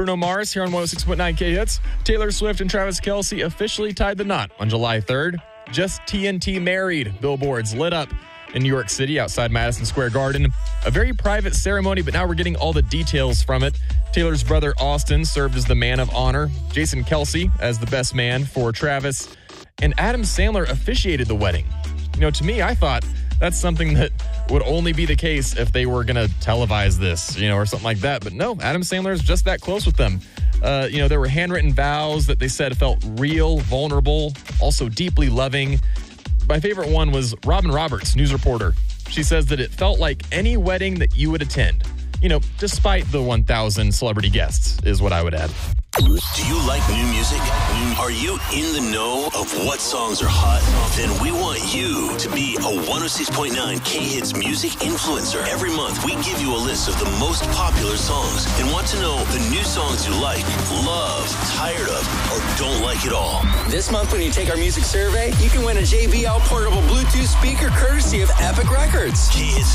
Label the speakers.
Speaker 1: Bruno Mars here on 106.9 K-Hits. Taylor Swift and Travis Kelce officially tied the knot on July 3rd. Just TNT married. Billboards lit up in New York City outside Madison Square Garden. A very private ceremony, but now we're getting all the details from it. Taylor's brother Austin served as the man of honor, Jason Kelce as the best man for Travis, and Adam Sandler officiated the wedding. To me, I thought that's something that would only be the case if they were going to televise this, or something like that. But no, Adam Sandler is just that close with them. There were handwritten vows that they said felt real, vulnerable, also deeply loving. My favorite one was Robin Roberts, news reporter. She says that it felt like any wedding that you would attend. Despite the 1,000 celebrity guests, is what I would add.
Speaker 2: Do you like new music? Are you in the know of what songs are hot? Then we want you to be a 106.9 K-Hits music influencer. Every month, we give you a list of the most popular songs and want to know the new songs you like, love, tired of, or don't like at all.
Speaker 3: This month, when you take our music survey, you can win a JBL portable Bluetooth speaker courtesy of Epic Records.
Speaker 2: K-Hits